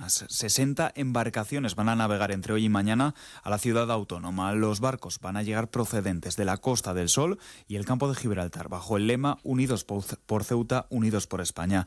personas. 60 embarcaciones van a navegar entre hoy y mañana a la ciudad autónoma. Los barcos van a llegar procedentes de la Costa del Sol y el Campo de Gibraltar, bajo el lema Unidos por Ceuta, Unidos por España.